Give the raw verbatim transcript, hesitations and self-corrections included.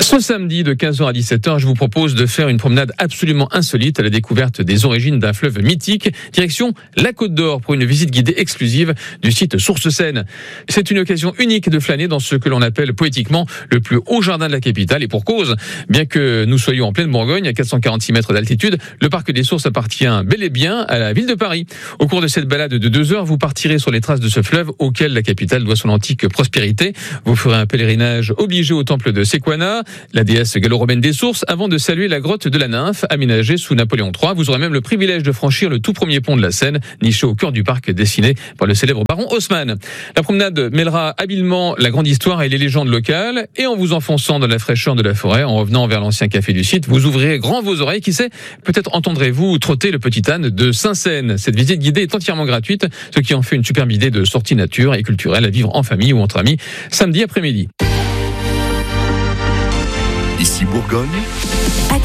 Ce samedi de quinze heures à dix-sept heures, je vous propose de faire une promenade absolument insolite à la découverte des origines d'un fleuve mythique, direction la Côte d'Or pour une visite guidée exclusive du site Source Seine. C'est une occasion unique de flâner dans ce que l'on appelle poétiquement le plus haut jardin de la capitale, et pour cause, bien que nous soyons en pleine Bourgogne, à quatre cent quarante-six mètres d'altitude, le parc des Sources appartient bel et bien à la ville de Paris. Au cours de cette balade de deux heures, vous partirez sur les traces de ce fleuve auquel la capitale doit son antique prospérité. Vous ferez un pèlerinage obligé au temple de Sequana, la déesse gallo-romaine des sources, avant de saluer la grotte de la Nymphe, aménagée sous Napoléon trois. Vous aurez même le privilège de franchir le tout premier pont de la Seine, niché au cœur du parc, dessiné par le célèbre baron Haussmann. La promenade mêlera habilement la grande histoire et les légendes locales, et en vous enfonçant dans la fraîcheur de la forêt, en revenant vers l'ancien café du site, vous ouvrirez grand vos oreilles. Qui sait, peut-être entendrez-vous trotter le petit âne de Saint-Seine. Cette visite guidée est entièrement gratuite, ce qui en fait une superbe idée de sortie nature et culturelle à vivre en famille ou entre amis, samedi après-midi. Ici Bourgogne.